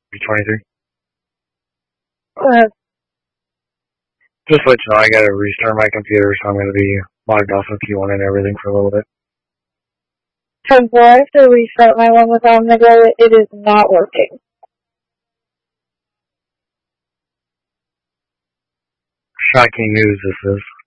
You're 23. Uh, Just let you know, I gotta restart my computer, so I'm gonna be logged off of Q1 and everything for a little bit. before I have to restart my one with Omega, it is not working. Shocking news this is.